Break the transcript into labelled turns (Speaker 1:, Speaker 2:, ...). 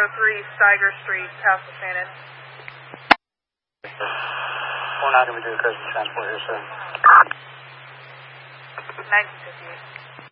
Speaker 1: Steiger Street, Castle Shannon.
Speaker 2: 49, we do the coast transport here, sir.
Speaker 1: 1958.